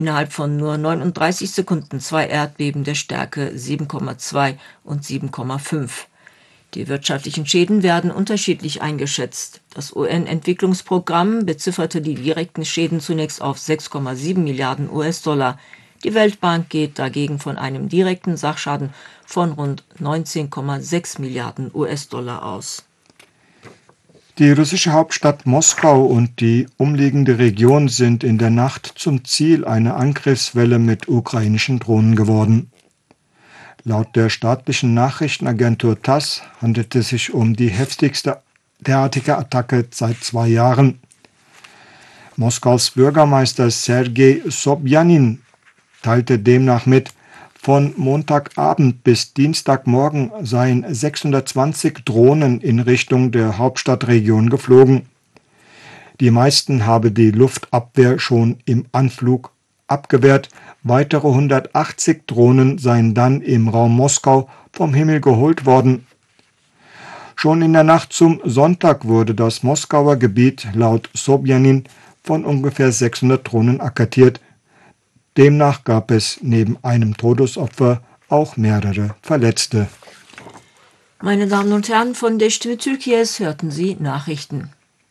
innerhalb von nur 39 Sekunden 2 Erdbeben der Stärke 7,2 und 7,5. Die wirtschaftlichen Schäden werden unterschiedlich eingeschätzt. Das UN-Entwicklungsprogramm bezifferte die direkten Schäden zunächst auf 6,7 Milliarden US-Dollar. Die Weltbank geht dagegen von einem direkten Sachschaden von rund 19,6 Milliarden US-Dollar aus. Die russische Hauptstadt Moskau und die umliegende Region sind in der Nacht zum Ziel einer Angriffswelle mit ukrainischen Drohnen geworden. Laut der staatlichen Nachrichtenagentur TASS handelt es sich um die heftigste derartige Attacke seit 2 Jahren. Moskaus Bürgermeister Sergei Sobjanin teilte demnach mit, von Montagabend bis Dienstagmorgen seien 620 Drohnen in Richtung der Hauptstadtregion geflogen. Die meisten habe die Luftabwehr schon im Anflug abgewehrt. Weitere 180 Drohnen seien dann im Raum Moskau vom Himmel geholt worden. Schon in der Nacht zum Sonntag wurde das Moskauer Gebiet laut Sobjanin von ungefähr 600 Drohnen attackiert. Demnach gab es neben einem Todesopfer auch mehrere Verletzte. Meine Damen und Herren, von der Stimme Türkiye's hörten Sie Nachrichten.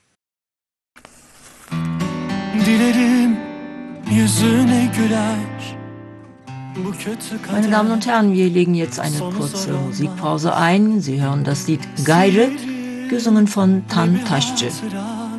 Meine Damen und Herren, wir legen jetzt eine kurze Musikpause ein. Sie hören das Lied Gayrı, gesungen von Tan Taşçı.